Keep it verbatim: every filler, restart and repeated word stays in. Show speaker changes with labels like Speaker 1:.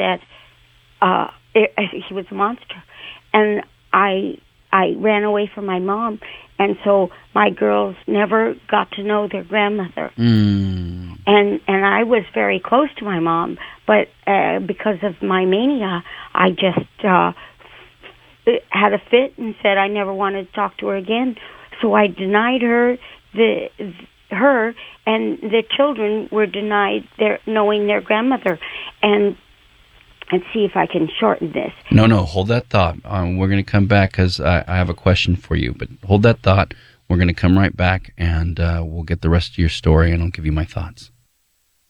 Speaker 1: that uh, it, he was a monster. And I I ran away from my mom, and so my girls never got to know their grandmother.
Speaker 2: Mm.
Speaker 1: And and I was very close to my mom, but uh, because of my mania, I just uh, had a fit and said I never wanted to talk to her again. So I denied her the her, and the children were denied their knowing their grandmother. And and see if I can shorten this.
Speaker 2: No, no, hold that thought. Um, we're going to come back because I, I have a question for you. But hold that thought. We're going to come right back, and uh, we'll get the rest of your story, and I'll give you my thoughts.